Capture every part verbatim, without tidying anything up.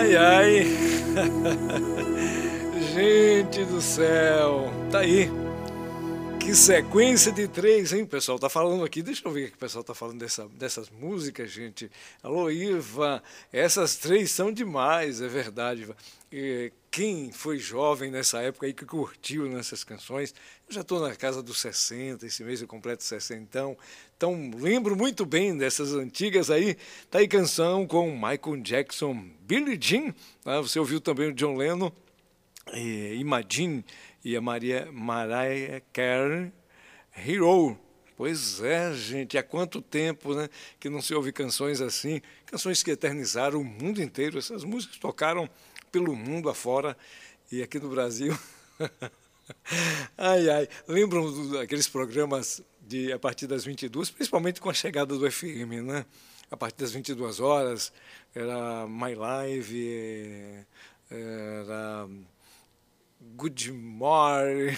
Ai, ai. Gente do céu. Tá aí. Que sequência de três, hein? O pessoal tá falando aqui. Deixa eu ver o que o pessoal tá falando dessa, dessas músicas, gente. Alô, Iva. Essas três são demais, é verdade, Iva. E quem foi jovem nessa época aí que curtiu nessas canções? Eu já estou na casa dos sessenta, esse mês eu completo sessenta. Então, lembro muito bem dessas antigas aí. Tá aí canção com Michael Jackson, Billie Jean. Tá? Você ouviu também o John Lennon, e Imagine, e a Maria, Mariah Carey, Hero. Pois é, gente, há quanto tempo, né, que não se ouve canções assim, canções que eternizaram o mundo inteiro. Essas músicas tocaram pelo mundo afora e aqui no Brasil. Ai, ai, lembram daqueles programas de a partir das vinte e duas, principalmente com a chegada do F M, né? A partir das vinte e duas horas, era My Live, era Good Morning,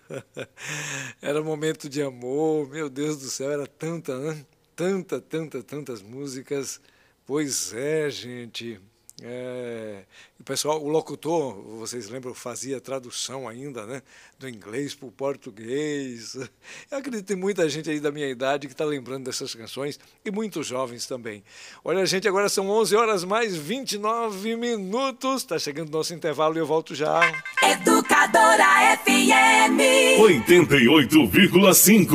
era Momento de Amor, meu Deus do céu, era tanta, né? Tanta, tanta, tantas músicas. Pois é, gente. É, o pessoal, o locutor, vocês lembram, fazia tradução ainda, né, do inglês para o português. Eu acredito que tem muita gente aí da minha idade que está lembrando dessas canções e muitos jovens também. Olha, gente, agora são onze horas mais vinte e nove minutos. Está chegando o nosso intervalo e eu volto já. Educadora F M oitenta e oito vírgula cinco.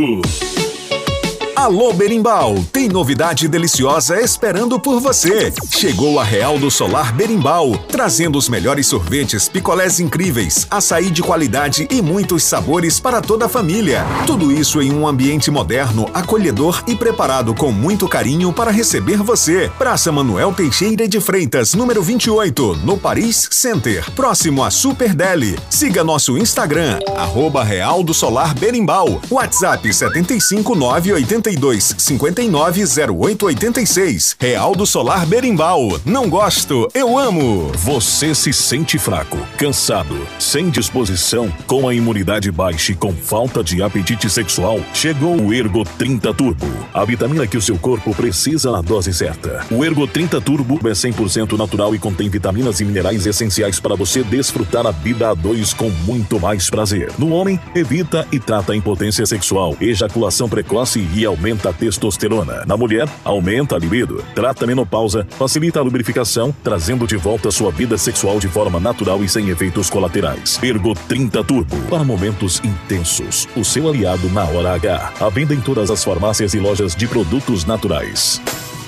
Alô Berimbau, tem novidade deliciosa esperando por você. Chegou a Real do Solar Berimbau, trazendo os melhores sorvetes, picolés incríveis, açaí de qualidade e muitos sabores para toda a família. Tudo isso em um ambiente moderno, acolhedor e preparado com muito carinho para receber você. Praça Manuel Teixeira de Freitas, número vinte e oito, no Paris Center, próximo a Super Deli. Siga nosso Instagram, arroba Real do Solar Berimbau. WhatsApp sete cinco nove oito dois cinco nove zero oito oito seis. Real do Solar Berimbau. Não gosto, eu amo. Você se sente fraco, cansado, sem disposição, com a imunidade baixa e com falta de apetite sexual? Chegou o Ergo trinta Turbo, a vitamina que o seu corpo precisa na dose certa. O Ergo trinta Turbo é cem por cento natural e contém vitaminas e minerais essenciais para você desfrutar a vida a dois com muito mais prazer. No homem, evita e trata a impotência sexual, ejaculação precoce e aumenta a testosterona. Na mulher, aumenta a libido, trata a menopausa, facilita a lubrificação, trazendo de volta a sua vida sexual de forma natural e sem efeitos colaterais. Ergo trinta Turbo, para momentos intensos. O seu aliado na hora H. À venda em todas as farmácias e lojas de produtos naturais.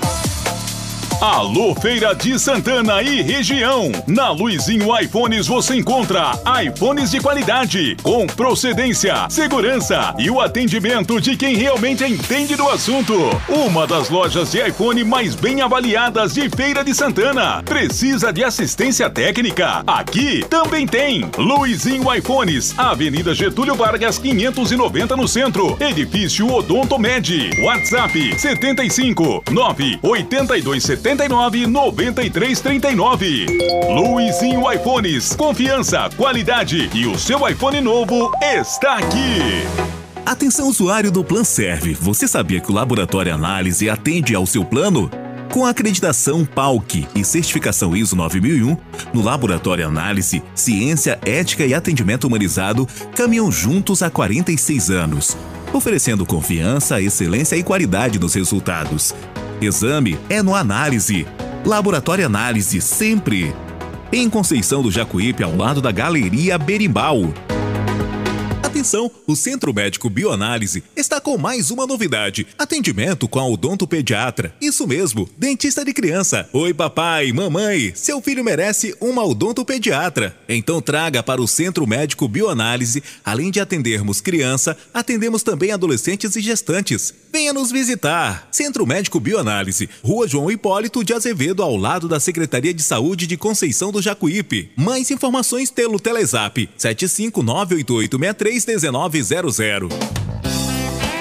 Alô, Feira de Santana e região. Na Luizinho iPhones você encontra iPhones de qualidade, com procedência, segurança e o atendimento de quem realmente entende do assunto. Uma das lojas de iPhone mais bem avaliadas de Feira de Santana. Precisa de assistência técnica? Aqui também tem. Luizinho iPhones, Avenida Getúlio Vargas quinhentos e noventa no centro. Edifício Odontomed. WhatsApp setenta e cinco nove oito dois sete nove nove três três nove. Luizinho iPhones, confiança, qualidade e o seu iPhone novo está aqui. Atenção, usuário do PlanServe, você sabia que o Laboratório Análise atende ao seu plano? Com a acreditação P A U C e certificação I S O nove mil e um, no Laboratório Análise, ciência, ética e atendimento humanizado caminham juntos há quarenta e seis anos, oferecendo confiança, excelência e qualidade nos resultados. Exame é no Análise. Laboratório Análise, sempre. Em Conceição do Jacuípe, ao lado da Galeria Berimbau. Atenção, o Centro Médico Bioanálise está com mais uma novidade. Atendimento com a odontopediatra. Isso mesmo, dentista de criança. Oi papai, mamãe, seu filho merece uma odontopediatra. Então traga para o Centro Médico Bioanálise. Além de atendermos criança, atendemos também adolescentes e gestantes. Venha nos visitar. Centro Médico Bioanálise, Rua João Hipólito de Azevedo, ao lado da Secretaria de Saúde de Conceição do Jacuípe. Mais informações pelo Telezap sete cinco nove oito oito seis três um nove zero zero.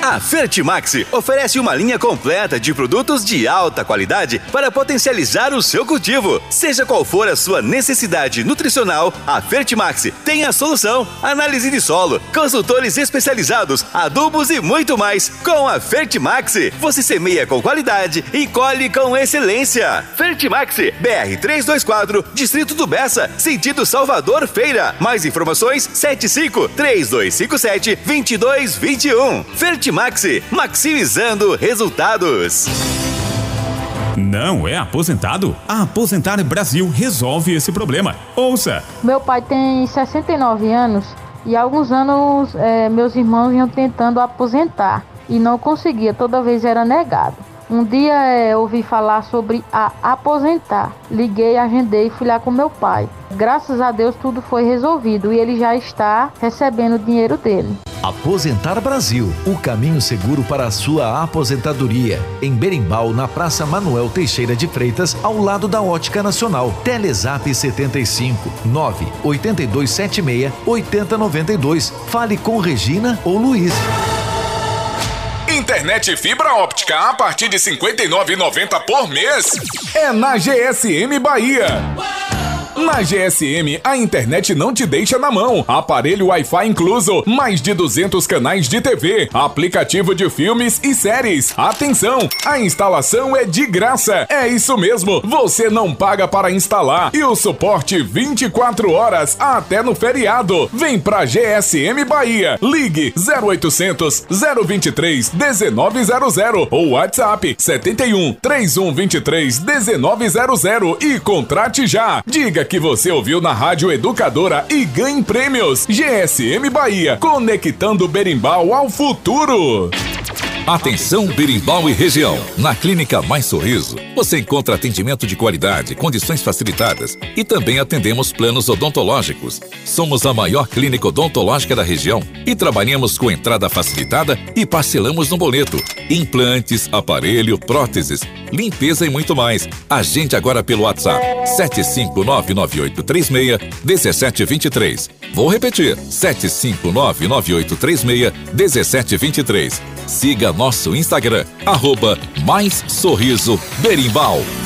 A Fertimax oferece uma linha completa de produtos de alta qualidade para potencializar o seu cultivo. Seja qual for a sua necessidade nutricional, a Fertimax tem a solução. Análise de solo, consultores especializados, adubos e muito mais. Com a Fertimax, você semeia com qualidade e colhe com excelência. Fertimax, B R trezentos e vinte e quatro, Distrito do Bessa, sentido Salvador Feira. Mais informações, sete cinco, três dois cinco sete, dois dois dois um. Fertimax, maximizando resultados. Não é aposentado? A Aposentar Brasil resolve esse problema. Ouça! Meu pai tem sessenta e nove anos e há alguns anos é, meus irmãos iam tentando aposentar e não conseguia, toda vez era negado. Um dia é, ouvi falar sobre a Aposentar. Liguei, agendei e fui lá com meu pai. Graças a Deus tudo foi resolvido e ele já está recebendo o dinheiro dele. Aposentar Brasil, o caminho seguro para a sua aposentadoria. Em Berimbau, na Praça Manuel Teixeira de Freitas, ao lado da Ótica Nacional. Telezap setenta e cinco, nove oito dois sete seis, oito zero nove dois. Fale com Regina ou Luiz. Internet fibra óptica a partir de cinquenta e nove reais e noventa centavos por mês. É na G S M Bahia. Na G S M, a internet não te deixa na mão. Aparelho Wi-Fi incluso, mais de duzentos canais de T V, aplicativo de filmes e séries. Atenção, a instalação é de graça. É isso mesmo, você não paga para instalar. E o suporte vinte e quatro horas até no feriado. Vem pra G S M Bahia. Ligue zero oitocentos, zero vinte e três, dezenove zero zero ou WhatsApp setenta e um, trinta e um vinte e três, dezenove zero zero e contrate já. Diga que você ouviu na Rádio Educadora e ganhe prêmios. G S M Bahia, conectando Berimbau ao futuro. Atenção Berimbau e região. Na Clínica Mais Sorriso, você encontra atendimento de qualidade, condições facilitadas e também atendemos planos odontológicos. Somos a maior clínica odontológica da região e trabalhamos com entrada facilitada e parcelamos no boleto. Implantes, aparelho, próteses, limpeza e muito mais. Agende agora pelo WhatsApp sete cinco nove nove oito três seis, um sete dois três. Vou repetir, sete cinco nove nove oito três seis, um sete dois três. Siga nosso Instagram, arroba Mais Sorriso Berimbau.